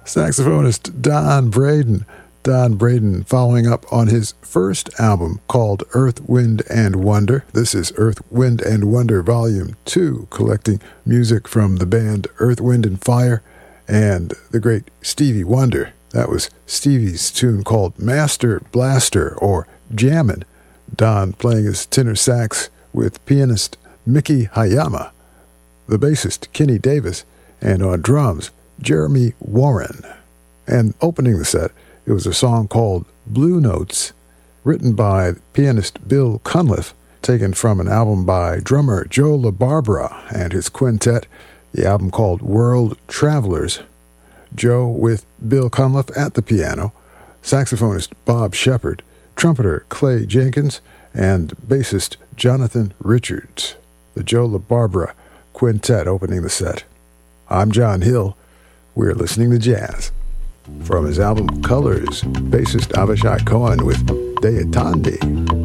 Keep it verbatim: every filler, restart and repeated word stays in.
Saxophonist Don Braden. Don Braden following up on his first album called Earth, Wind and Wonder. This is Earth, Wind and Wonder Volume two, collecting music from the band Earth, Wind and Fire and the great Stevie Wonder. That was Stevie's tune called Master Blaster or Jammin'. Don playing his tenor sax with pianist Mickey Hayama, the bassist Kenny Davis, and on drums, Jeremy Warren. And opening the set, it was a song called Blue Notes, written by pianist Bill Cunliffe, taken from an album by drummer Joe LaBarbera and his quintet, the album called World Travelers. Joe with Bill Cunliffe at the piano, saxophonist Bob Shepard, trumpeter Clay Jenkins, and bassist Jonathan Richards. The Joe LaBarbera Quintet opening the set. I'm John Hill. We're listening to jazz. From his album Colors, bassist Avishai Cohen with Deitandi.